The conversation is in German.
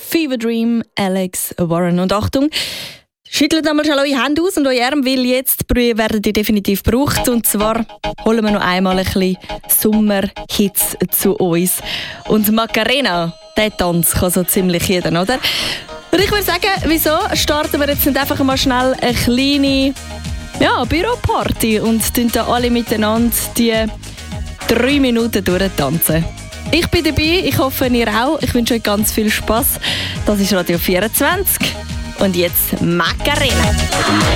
Fever Dream, Alex Warren. Und Achtung, schüttelt einmal schnell eure Hände aus und eure Arme, weil jetzt werden die definitiv gebraucht. Und zwar holen wir noch einmal ein bisschen Sommerhits zu uns. Und Macarena, der Tanz kann so ziemlich jeder, oder? Und ich würde sagen, wieso starten wir jetzt nicht einfach mal schnell eine kleine Büroparty und tun da alle miteinander die 3 Minuten durchtanzen. Ich bin dabei, ich hoffe ihr auch. Ich wünsche euch ganz viel Spass. Das ist Radio 24 und jetzt Macarena.